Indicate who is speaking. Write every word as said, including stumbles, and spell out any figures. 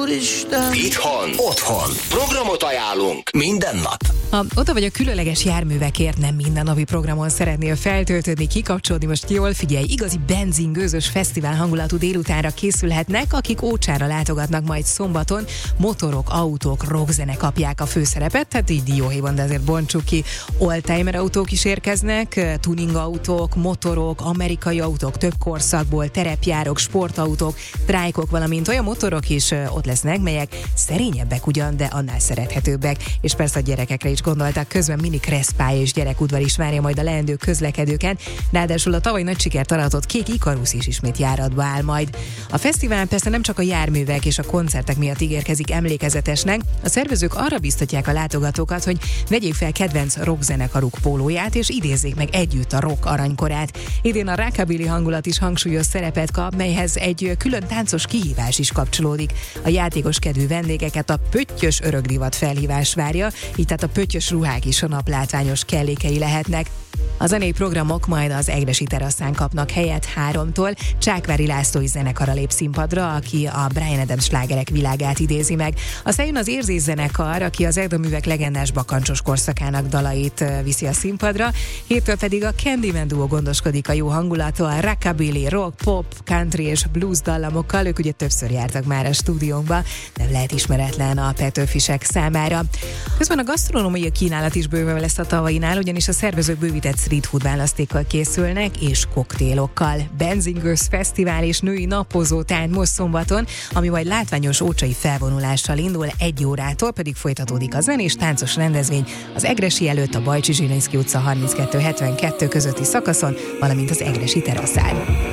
Speaker 1: Úristen!
Speaker 2: Itthon, otthon. Programot ajánlunk minden nap.
Speaker 3: Ha oda vagy a különleges járművekért, nem mindennapi programon szeretnél feltöltődni, kikapcsolni, most jól figyelj, igazi benzingőzös fesztivál hangulatú délutánra készülhetnek, akik Ócsára látogatnak majd szombaton. Motorok, autók, rockzene kapják a főszerepet, tehát így dióhéjban, de azért bontsuk ki. Oldtimer autók is érkeznek, tuning autók, motorok, amerikai autók, több korszakból, terepjárok, sportautók, trájkok, valamint olyan motorok is ott lesznek, melyek szerényebbek ugyan, de annál szerethetőbbek, és persze a gyerekekre is gondoltak, közben mini kreszpálya és gyerekudvar is várja majd a leendő közlekedőket, ráadásul a tavaly nagy sikert aratott Kék Ikarusz is ismét járatba áll majd. A fesztivál persze nem csak a járművek és a koncertek miatt ígérkezik emlékezetesnek, a szervezők arra biztatják a látogatókat, hogy vegyék fel kedvenc rockzenekaruk pólóját és idézzék meg együtt a rock aranykorát. Idén a rockabilly hangulat is hangsúlyos szerepet kap, melyhez egy külön táncos kihívás is kapcsolódik. A játékos kedvű vendégeket a pöttyös örökdivat felhívás várja, így tehát a pöttyös ruhák is a nap látványos kellékei lehetnek. A zenei programok majd az Egressy teraszán kapnak helyet háromtól. Csákvári László is zenekara lép színpadra, aki a Bryan Adams slágerek világát idézi meg. Aztán jön az Érzés zenekar, aki az Erdőművek legendás bakancsos korszakának dalait viszi a színpadra. Héttől pedig a Candyman duo gondoskodik a jó hangulattól, a rockabilly, rock, pop, country és blues dallamokkal. Ők ugye többször jártak már a stúdiónkba, nem lehet ismeretlen a Petőfisek számára. Közben a gasztronómiai kínálat is bőven lesz a tavainál, ugyanis a szervezők bővített street food választékkal készülnek, és koktélokkal. Benzingőz fesztivál és női napozó tánc most szombaton, ami majd látványos ócsai felvonulással indul, egy órától pedig folytatódik a zenés táncos rendezvény az Egressy előtt a Bajcsi Zsilinszky utca harminckettő hetvenkettő közötti szakaszon, valamint az Egressy teraszán.